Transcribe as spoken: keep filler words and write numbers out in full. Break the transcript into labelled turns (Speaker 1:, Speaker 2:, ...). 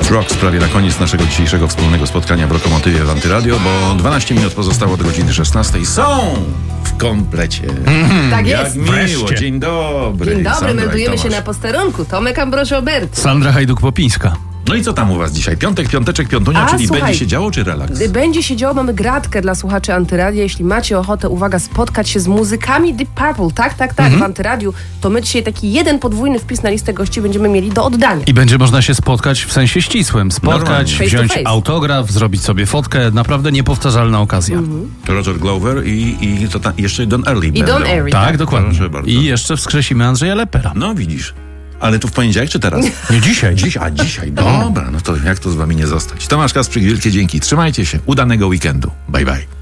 Speaker 1: Rocks prawie na koniec naszego dzisiejszego wspólnego spotkania w Lokomotywie w Antyradio, bo dwanaście minut pozostało do godziny szesnastej. Są w komplecie.
Speaker 2: Tak
Speaker 1: Jak
Speaker 2: jest.
Speaker 1: miło,
Speaker 3: Wreszcie.
Speaker 1: dzień dobry.
Speaker 2: Dzień dobry,
Speaker 1: Sandra i
Speaker 2: meldujemy się
Speaker 1: Tomasz.
Speaker 2: na posterunku. Tomek Ambroż Robert.
Speaker 3: Sandra Hajduk-Popińska.
Speaker 1: No i co tam u was dzisiaj? Piątek, piąteczek, piątunia,
Speaker 2: A,
Speaker 1: czyli
Speaker 2: słuchaj,
Speaker 1: będzie się działo czy relaks?
Speaker 2: Będzie się działo, mamy gratkę dla słuchaczy Antyradia. Jeśli macie ochotę, uwaga, spotkać się z muzykami Deep Purple, tak, tak, tak,
Speaker 1: Mhm.
Speaker 2: w Antyradiu, to my dzisiaj taki jeden podwójny wpis na listę gości będziemy mieli do oddania.
Speaker 3: I będzie można się spotkać w sensie ścisłym. Spotkać,
Speaker 1: Normalnie.
Speaker 2: Face to
Speaker 3: wziąć
Speaker 2: face.
Speaker 3: autograf, zrobić sobie fotkę. Naprawdę niepowtarzalna okazja.
Speaker 1: Roger Glover i, i to tam, jeszcze Don Early
Speaker 2: I
Speaker 1: będą.
Speaker 2: Don Early.
Speaker 3: Tak, dokładnie.
Speaker 1: Proszę bardzo.
Speaker 3: I jeszcze wskrzesimy Andrzeja Lepera.
Speaker 1: No widzisz. Ale to w poniedziałek czy teraz?
Speaker 3: Nie dzisiaj.
Speaker 1: Dziś, a dzisiaj. Dobra, no to jak to z wami nie zostać? Tomasz Kasprzyk, wielkie dzięki. Trzymajcie się. Udanego weekendu. Bye, bye.